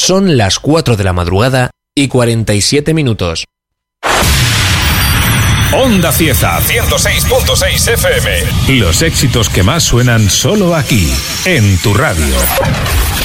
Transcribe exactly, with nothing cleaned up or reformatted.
Son las cuatro de la madrugada y cuarenta y siete minutos. Onda Cieza, ciento seis punto seis F M. Los éxitos que más suenan solo aquí, en tu radio.